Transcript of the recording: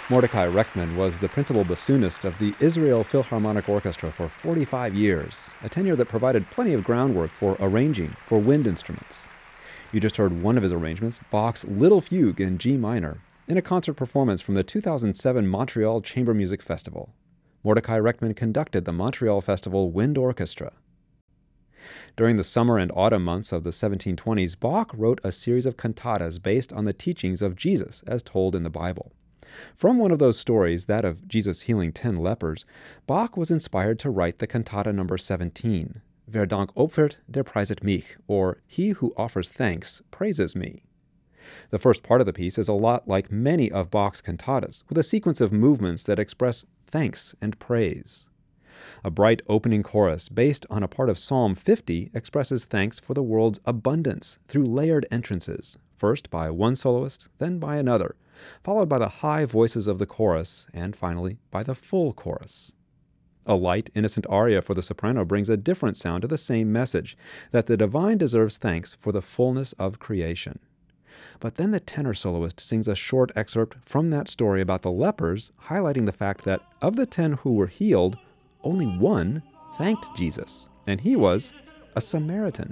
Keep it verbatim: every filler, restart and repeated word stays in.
Mordecai Reckman was the principal bassoonist of the Israel Philharmonic Orchestra for forty-five years, a tenure that provided plenty of groundwork for arranging for wind instruments. You just heard one of his arrangements, Bach's Little Fugue in G minor, in a concert performance from the two thousand seven Montreal Chamber Music Festival. Mordecai Reckman conducted the Montreal Festival Wind Orchestra. During the summer and autumn months of the seventeen twenties, Bach wrote a series of cantatas based on the teachings of Jesus as told in the Bible. From one of those stories, that of Jesus healing ten lepers, Bach was inspired to write the cantata number seventeen, Wer Dank opfert, der preiset mich, or He who offers thanks praises me. The first part of the piece is a lot like many of Bach's cantatas, with a sequence of movements that express thanks and praise. A bright opening chorus based on a part of Psalm fifty expresses thanks for the world's abundance through layered entrances, first by one soloist, then by another, followed by the high voices of the chorus, and finally by the full chorus. A light, innocent aria for the soprano brings a different sound to the same message, that the divine deserves thanks for the fullness of creation. But then the tenor soloist sings a short excerpt from that story about the lepers, highlighting the fact that of the ten who were healed, only one thanked Jesus, and he was a Samaritan.